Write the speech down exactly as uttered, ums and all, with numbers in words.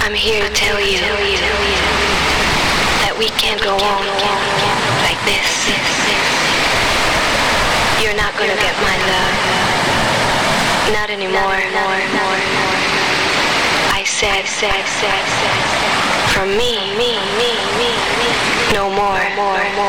I'm here to tell you that we can't go on like this. You're not gonna get my love. Not anymore. I said, said, said, said, from me, me, me, me, no more.